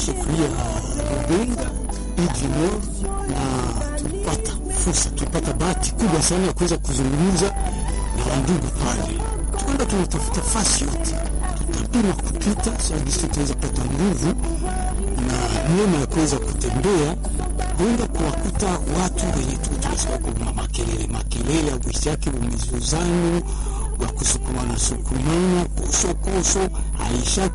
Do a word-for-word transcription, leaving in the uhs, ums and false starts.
shefuria Rubenga Idinor, na tulipata fursa, tulipata bahati kubwa sana ya kuweza kuzungumza na wandugu pale. Tukaenda tunatafuta fasi yote, tutapima kupita sababu tutaweza kupata nguvu na neema ya kuweza kutembea, kwenda kuwakuta watu wenye tunasema kuna makelele makelele au bishaki umizuzano wa kusukumana sukumana koso koso haishaki